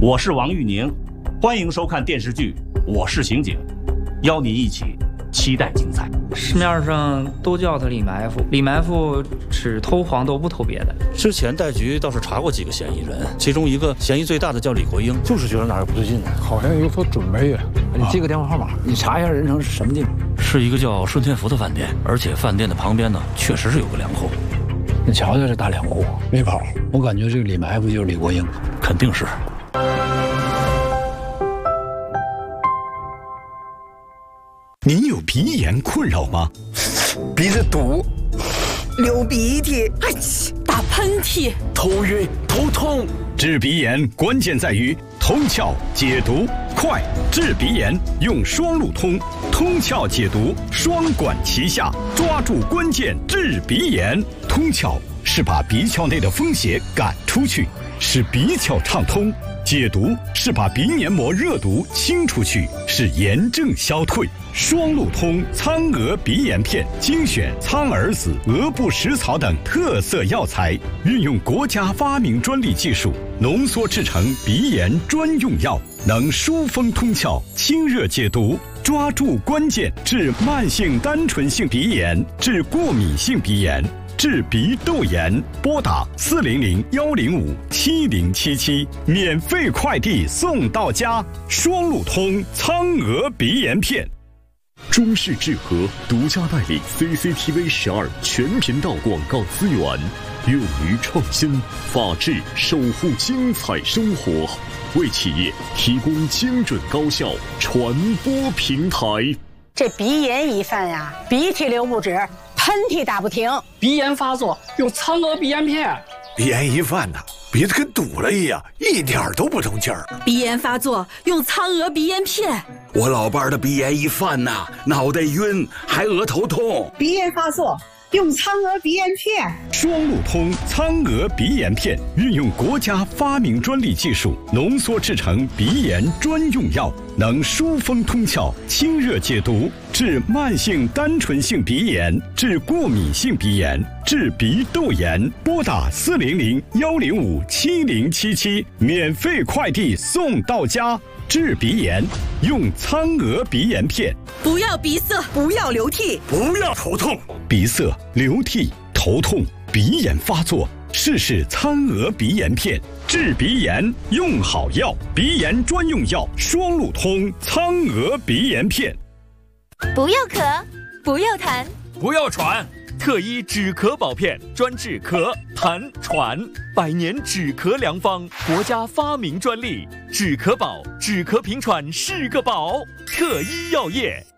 我是王玉宁，欢迎收看电视剧《我是刑警》，邀您一起期待精彩。 市面上都叫他李埋伏，李埋伏只偷黄豆不偷别的。 之前带局倒是查过几个嫌疑人，其中一个嫌疑最大的叫李国英， 就是觉得哪儿不对劲呢， 好像有所准备呀。 你记个电话号码，你查一下人城是什么地方？ 是一个叫顺天福的饭店，而且饭店的旁边呢，确实是有个粮库。 你瞧瞧这大粮库， 没跑。 我感觉这个李埋伏就是李国英， 肯定是。 您有鼻炎困扰吗？ 鼻子堵，流鼻涕， 打喷嚏， 头晕头痛。 治鼻炎关键在于通窍解毒快，治鼻炎用双路通，通窍解毒双管齐下，抓住关键治鼻炎。通窍是把鼻窍内的风邪赶出去，使鼻窍畅通；解毒是把鼻黏膜热毒清出去，使炎症消退。双路通苍蛾鼻炎片精选苍耳子、鹅不食草等特色药材，运用国家发明专利技术浓缩制成鼻炎专用药，能疏风通窍、清热解毒，抓住关键治慢性单纯性鼻炎、治过敏性鼻炎、治鼻窦炎。拨打400-105-7077，免费快递送到家。双路通苍蛾鼻炎片。 中视智和独家代理 CCTV12全频道广告资源，勇于创新，法治守护精彩生活，为企业提供精准高效传播平台。 这鼻炎一犯呀，鼻涕流不止，喷嚏打不停。 鼻炎发作用苍蛾鼻炎片。 鼻炎一犯呐，鼻子跟堵了一样，一点都不通气儿。 鼻炎发作用苍蛾鼻炎片。 我老伴儿的鼻炎一犯呐，脑袋晕，还额头痛。 鼻炎发作用苍蛾鼻炎片。 双路通苍蛾鼻炎片，运用国家发明专利技术浓缩制成鼻炎专用药，能疏风通窍、清热解毒，治慢性单纯性鼻炎、治过敏性鼻炎、治鼻窦炎。拨打400-105-7077，免费快递送到家。治鼻炎用苍蛾鼻炎片。 不要鼻塞，不要流涕， 不要头痛。 鼻塞、流涕、头痛、鼻炎发作，试试苍蛾鼻炎片。治鼻炎用好药，鼻炎专用药双路通苍蛾鼻炎片。 不要咳，不要痰， 不要喘。特一止咳宝片，专治咳、痰、喘，100年止咳良方，国家发明专利。止咳宝，止咳平喘是个宝。特一药业。